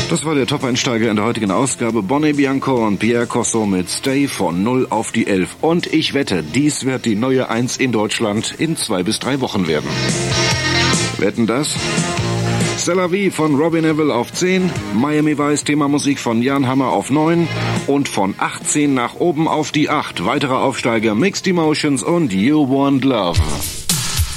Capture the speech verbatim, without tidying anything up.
Das war der Top-Einsteiger in der heutigen Ausgabe. Bonnie Bianco und Pierre Corso mit Stay von null auf die elf. Und ich wette, dies wird die neue Eins in Deutschland in zwei bis drei Wochen werden. Wetten das? C'est la vie von Robbie Neville auf zehn, Miami Vice Thema Musik von Jan Hammer auf neun und von achtzehn nach oben auf die acht. Weitere Aufsteiger Mixed Emotions und You Want Love.